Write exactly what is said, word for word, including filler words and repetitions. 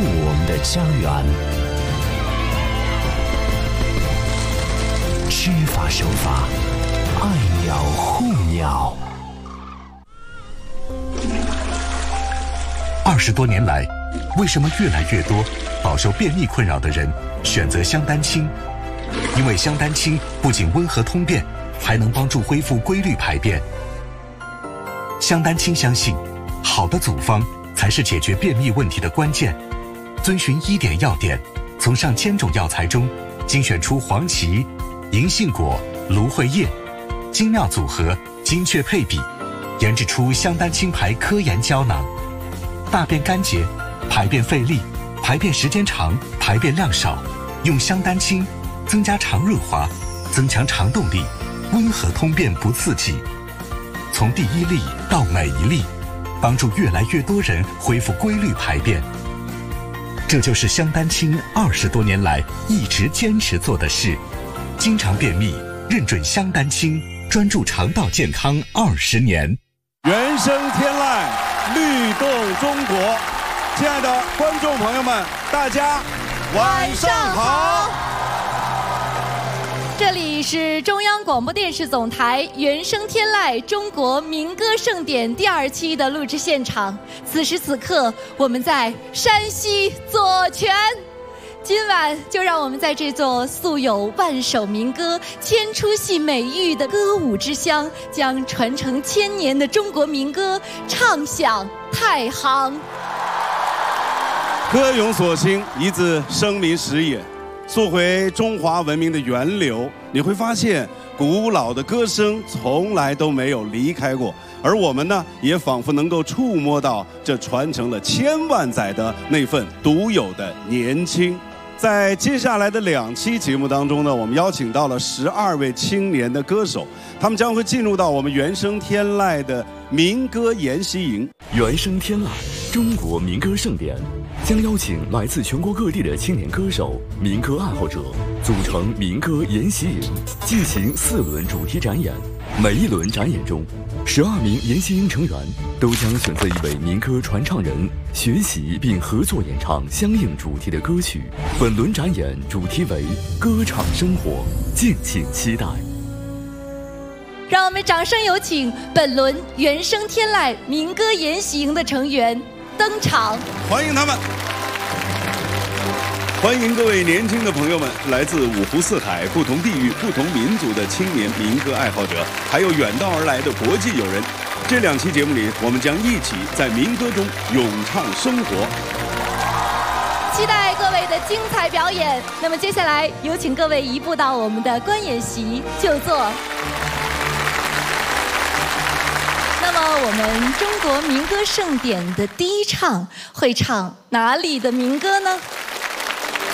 护我们的家园。知法守法，爱鸟护鸟。 二十多年来，为什么越来越多饱受便秘困扰的人选择香丹青？因为香丹青不仅温和通便，还能帮助恢复规律排便。香丹青相信，好的组方才是解决便秘问题的关键。遵循医典要点，从上千种药材中精选出黄芪、银杏果、芦荟叶，精妙组合，精确配比，研制出香丹青牌科研胶囊。大便干结、排便费力、排便时间长、排便量少，用香丹青增加肠润滑，增强肠动力，温和通便不刺激。从第一粒到每一粒，帮助越来越多人恢复规律排便。这就是香丹青二十多年来一直坚持做的事。经常便秘，认准香丹青，专注肠道健康二十年。 原生天籁，律动中国。亲爱的观众朋友们，大家晚上好。 这里是中央广播电视总台原声天籁中国民歌盛典第二期的录制现场。此时此刻，我们在山西左权。今晚就让我们在这座素有万首民歌、千出戏美誉的歌舞之乡，将传承千年的中国民歌唱响太行。 歌咏所兴，一字生民时也。溯回中华文明的源流，你会发现古老的歌声从来都没有离开过，而我们呢，也仿佛能够触摸到这传承了千万载的那份独有的年轻。在接下来的两期节目当中呢，我们邀请到了十二位青年的歌手，他们将会进入到我们原声天籁的民歌研习营。 原声天籁中国民歌盛典将邀请来自全国各地的青年歌手、民歌爱好者，组成民歌研习营，进行四轮主题展演。每一轮展演中，十二名研习营成员都将选择一位民歌传唱人，学习并合作演唱相应主题的歌曲。本轮展演主题为“歌唱生活”，敬请期待。 让我们掌声有请本轮原声天籁民歌研习营的成员登场， 欢迎他们！欢迎各位年轻的朋友们，来自五湖四海、不同地域、不同民族的青年民歌爱好者，还有远道而来的国际友人。这两期节目里，我们将一起在民歌中咏唱生活。 期待各位的精彩表演。那么接下来有请各位移步到我们的观演席就坐。那么我们中国民歌盛典的第一唱会唱哪里的民歌呢？